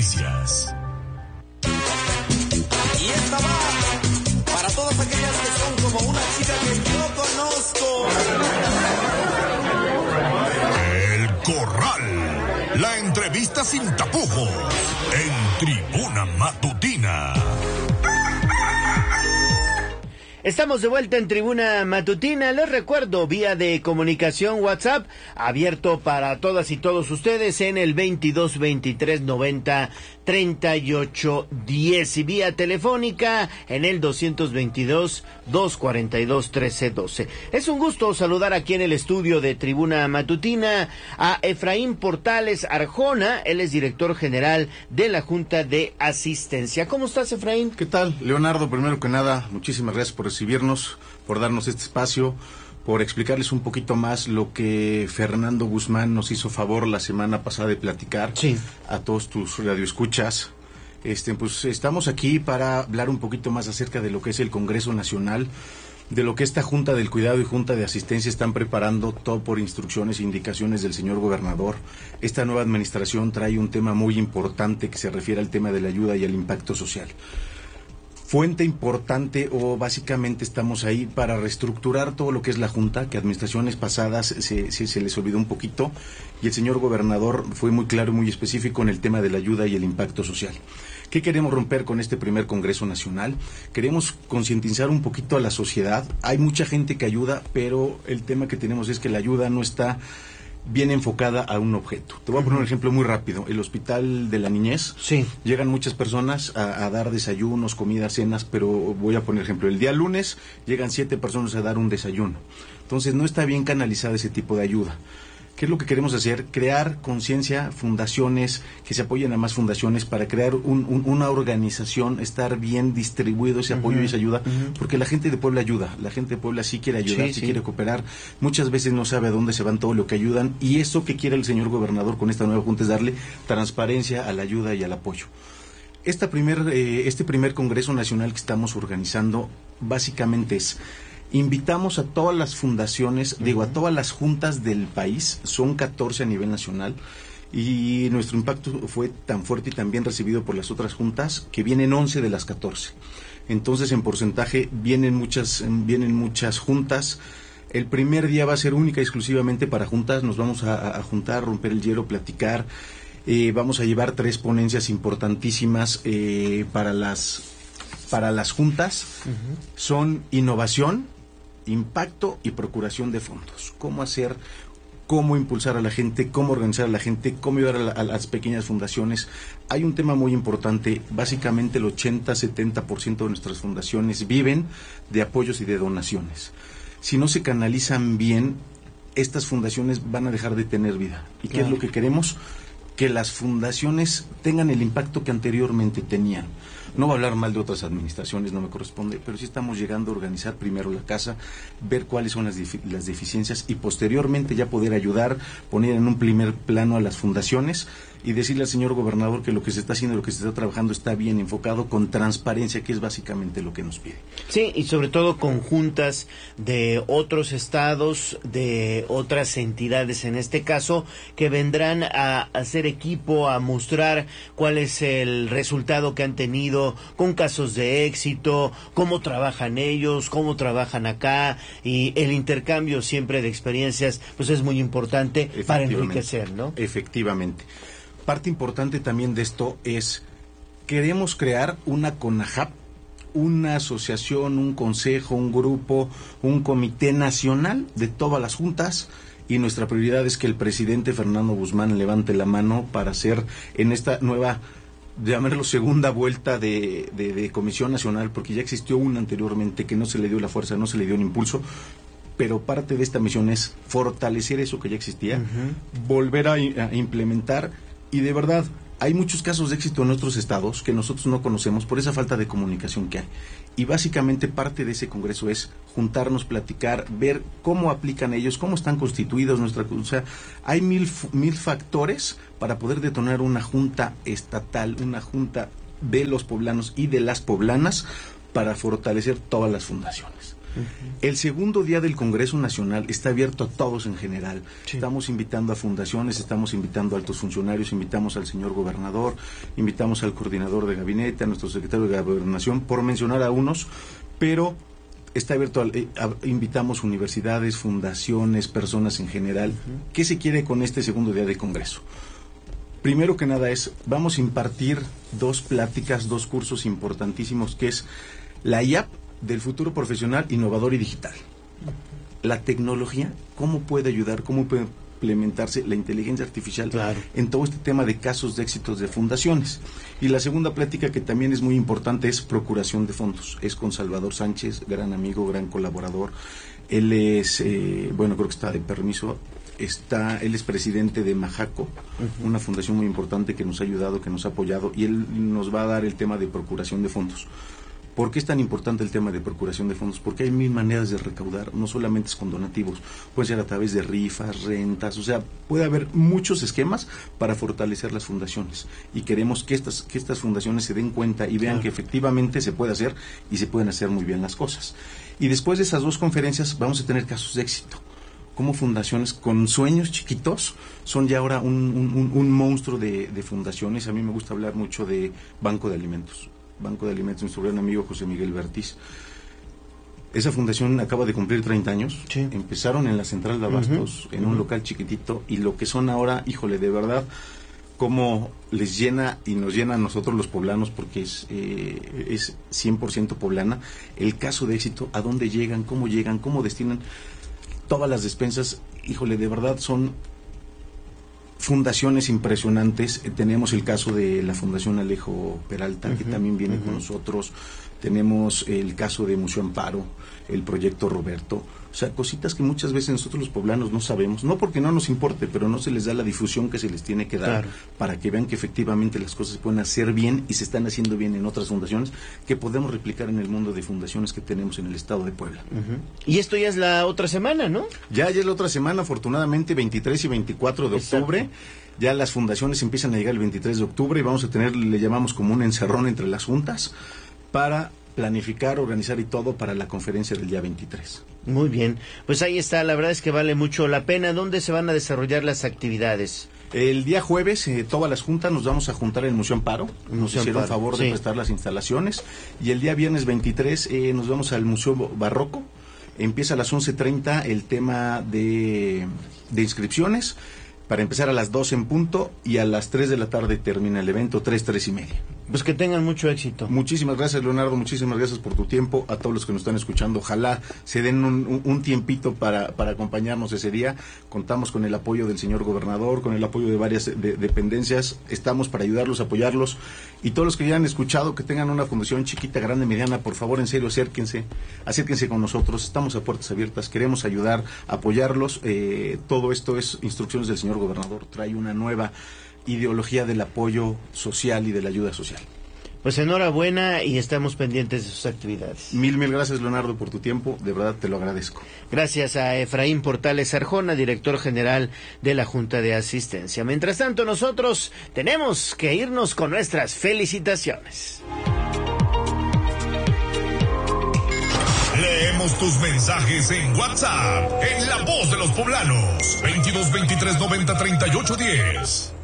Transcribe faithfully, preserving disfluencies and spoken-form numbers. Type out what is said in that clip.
noticias. Y esta va para todas aquellas que son como una chica que yo conozco. El Corral. La entrevista sin tapujos en Tribuna Matutina. Estamos de vuelta en Tribuna Matutina. Les recuerdo, vía de comunicación WhatsApp, abierto para todas y todos ustedes en el veintidós veintitrés noventa treinta y ocho diez y vía telefónica en el doscientos veintidós doscientos cuarenta y dos trece doce. Es un gusto saludar aquí en el estudio de Tribuna Matutina a Efraín Portales Arjona. Él es director general de la Junta de Asistencia. ¿Cómo estás, Efraín? ¿Qué tal, Leonardo? Primero que nada, muchísimas gracias por recibirnos, por darnos este espacio, por explicarles un poquito más lo que Fernando Guzmán nos hizo favor la semana pasada de platicar. Sí. A todos tus radioescuchas. Este, pues estamos aquí para hablar un poquito más acerca de lo que es el Congreso Nacional, de lo que esta Junta del Cuidado y Junta de Asistencia están preparando, todo por instrucciones e indicaciones del señor gobernador. Esta nueva administración trae un tema muy importante que se refiere al tema de la ayuda y al impacto social. Fuente importante, o básicamente estamos ahí para reestructurar todo lo que es la Junta, que administraciones pasadas se, se, se les olvidó un poquito, y el señor gobernador fue muy claro y muy específico en el tema de la ayuda y el impacto social. ¿Qué queremos romper con este primer Congreso Nacional? Queremos concientizar un poquito a la sociedad. Hay mucha gente que ayuda, pero el tema que tenemos es que la ayuda no está bien enfocada a un objeto. Te voy a poner un ejemplo muy rápido. El Hospital de la Niñez, sí. Llegan muchas personas a, a dar desayunos, comidas, cenas, pero voy a poner ejemplo. El día lunes llegan siete personas a dar un desayuno. Entonces no está bien canalizada ese tipo de ayuda. ¿Qué es lo que queremos hacer? Crear conciencia, fundaciones, que se apoyen a más fundaciones para crear un, un, una organización, estar bien distribuido ese apoyo uh-huh, y esa ayuda, uh-huh. Porque la gente de Puebla ayuda, la gente de Puebla sí quiere ayudar, sí, sí, sí quiere cooperar, muchas veces no sabe a dónde se van todo lo que ayudan, y eso que quiere el señor gobernador con esta nueva junta es darle transparencia a la ayuda y al apoyo. Esta primer, eh, este primer Congreso Nacional que estamos organizando básicamente es: invitamos a todas las fundaciones, uh-huh. digo, a todas las juntas del país, son catorce a nivel nacional, y nuestro impacto fue tan fuerte y tan bien recibido por las otras juntas que vienen once de las catorce. Entonces, en porcentaje, vienen muchas, vienen muchas juntas. El primer día va a ser única y exclusivamente para juntas. Nos vamos a, a juntar, romper el hielo, platicar. Eh, vamos a llevar tres ponencias importantísimas eh, para las, para las juntas. Uh-huh. Son innovación, impacto y procuración de fondos. Cómo hacer, cómo impulsar a la gente, cómo organizar a la gente, cómo ayudar a, la, a las pequeñas fundaciones. Hay un tema muy importante. Básicamente el ochenta a setenta por ciento de nuestras fundaciones viven de apoyos y de donaciones. Si no se canalizan bien, estas fundaciones van a dejar de tener vida. ¿Y claro. qué es lo que queremos? Que las fundaciones tengan el impacto que anteriormente tenían. No voy a hablar mal de otras administraciones, no me corresponde, pero sí estamos llegando a organizar primero la casa, ver cuáles son las, defi- las deficiencias y posteriormente ya poder ayudar, poner en un primer plano a las fundaciones y decirle al señor gobernador que lo que se está haciendo, lo que se está trabajando está bien enfocado, con transparencia, que es básicamente lo que nos pide. Sí, y sobre todo con juntas de otros estados, de otras entidades en este caso, que vendrán a hacer equipo, a mostrar cuál es el resultado que han tenido con casos de éxito, cómo trabajan ellos, cómo trabajan acá, y el intercambio siempre de experiencias pues es muy importante para enriquecer, ¿no? Efectivamente. Parte importante también de esto es, queremos crear una CONAJAP, una asociación, un consejo, un grupo, un comité nacional de todas las juntas, y nuestra prioridad es que el presidente Fernando Guzmán levante la mano para hacer en esta nueva, llamarlo segunda vuelta de, de, de Comisión Nacional, porque ya existió una anteriormente que no se le dio la fuerza, no se le dio el impulso, pero parte de esta misión es fortalecer eso que ya existía, uh-huh. volver a, a implementar. Y de verdad, hay muchos casos de éxito en otros estados que nosotros no conocemos por esa falta de comunicación que hay. Y básicamente parte de ese congreso es juntarnos, platicar, ver cómo aplican ellos, cómo están constituidos nuestra... O sea, hay mil, mil factores para poder detonar una junta estatal, una junta de los poblanos y de las poblanas para fortalecer todas las fundaciones. Uh-huh. El segundo día del Congreso Nacional está abierto a todos en general. Sí. Estamos invitando a fundaciones, estamos invitando a altos funcionarios, invitamos al señor gobernador, invitamos al coordinador de gabinete, a nuestro secretario de Gobernación, por mencionar a unos, pero está abierto, a, a, invitamos universidades, fundaciones, personas en general. Uh-huh. ¿Qué se quiere con este segundo día del Congreso? Primero que nada es, vamos a impartir dos pláticas, dos cursos importantísimos, que es la I A P del futuro profesional, innovador y digital. La tecnología, cómo puede ayudar, cómo puede implementarse la inteligencia artificial, claro, en todo este tema de casos de éxitos de fundaciones. Y la segunda plática, que también es muy importante, es procuración de fondos. Es con Salvador Sánchez, gran amigo, gran colaborador. Él es, eh, bueno, creo que está de permiso. Está, él es presidente de Majaco, uh-huh, una fundación muy importante que nos ha ayudado, que nos ha apoyado, y él nos va a dar el tema de procuración de fondos. ¿Por qué es tan importante el tema de procuración de fondos? Porque hay mil maneras de recaudar, no solamente es con donativos, puede ser a través de rifas, rentas, o sea, puede haber muchos esquemas para fortalecer las fundaciones, y queremos que estas, que estas fundaciones se den cuenta y vean, claro, que efectivamente se puede hacer y se pueden hacer muy bien las cosas. Y después de esas dos conferencias vamos a tener casos de éxito, como fundaciones con sueños chiquitos son ya ahora un, un, un monstruo de, de fundaciones. A mí me gusta hablar mucho de Banco de Alimentos. Banco de Alimentos, nuestro gran amigo José Miguel Bertiz. Esa fundación acaba de cumplir treinta años. Sí. Empezaron en la Central de Abastos, uh-huh, en un uh-huh. local chiquitito, y lo que son ahora, híjole, de verdad, cómo les llena y nos llena a nosotros los poblanos, porque es, eh, es cien por ciento poblana. El caso de éxito, a dónde llegan, cómo llegan, cómo destinan todas las despensas, híjole, de verdad son fundaciones impresionantes. Eh, tenemos el caso de la Fundación Alejo Peralta, uh-huh, que también viene uh-huh. con nosotros. Tenemos el caso de Museo Amparo, el proyecto Roberto. O sea, cositas que muchas veces nosotros los poblanos no sabemos, no porque no nos importe, pero no se les da la difusión que se les tiene que dar, claro, para que vean que efectivamente las cosas se pueden hacer bien y se están haciendo bien en otras fundaciones, que podemos replicar en el mundo de fundaciones que tenemos en el estado de Puebla. Uh-huh. Y esto ya es la otra semana, ¿no? Ya, ya es la otra semana, afortunadamente, veintitrés y veinticuatro de Exacto. octubre. Ya las fundaciones empiezan a llegar el veintitrés de octubre y vamos a tener, le llamamos como un encerrón entre las juntas, para planificar, organizar y todo para la conferencia del día veintitrés. Muy bien, pues ahí está, la verdad es que vale mucho la pena. ¿Dónde se van a desarrollar las actividades? El día jueves, eh, todas las juntas nos vamos a juntar en el Museo Amparo, nos Museo hicieron Amparo. favor de sí. prestar las instalaciones, y el día viernes veintitrés eh, nos vamos al Museo Barroco. Empieza a las once treinta el tema de, de inscripciones, para empezar a las doce en punto, y a las tres de la tarde termina el evento, tres, tres y media. Pues que tengan mucho éxito. Muchísimas gracias, Leonardo, muchísimas gracias por tu tiempo. A todos los que nos están escuchando, ojalá se den un, un, un tiempito para, para acompañarnos ese día. Contamos con el apoyo del señor gobernador, con el apoyo de varias de, dependencias. Estamos para ayudarlos, apoyarlos. Y todos los que ya han escuchado, que tengan una fundación chiquita, grande, mediana, por favor, en serio, acérquense. Acérquense con nosotros. Estamos a puertas abiertas. Queremos ayudar, apoyarlos. Eh, todo esto es instrucciones del señor gobernador. Trae una nueva ideología del apoyo social y de la ayuda social. Pues enhorabuena, y estamos pendientes de sus actividades. Mil, mil gracias, Leonardo, por tu tiempo, de verdad te lo agradezco. Gracias a Efraín Portales Arjona, director general de la Junta de Asistencia. Mientras tanto, nosotros tenemos que irnos con nuestras felicitaciones. Leemos tus mensajes en WhatsApp, en La Voz de los Poblanos, veintidós veintitrés noventa treinta y ocho diez.